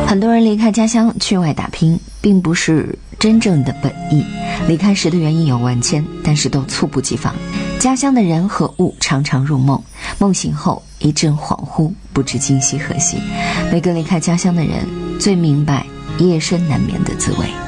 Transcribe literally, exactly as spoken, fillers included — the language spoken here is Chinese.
很多人离开家乡去外打拼，并不是真正的本意。离开时的原因有万千，但是都猝不及防。家乡的人和物常常入梦，梦醒后一阵恍惚，不知今夕何夕。每个离开家乡的人最明白夜深难眠的滋味。